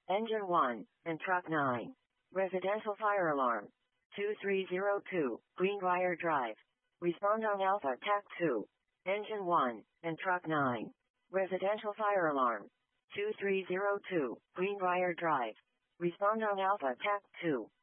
Engine 1, and Truck 9. Residential fire alarm. 2302, Greenbrier Drive. Respond on Alpha TAC 2. Engine 1, and Truck 9. Residential fire alarm. 2302, Greenbrier Drive. Respond on Alpha TAC 2.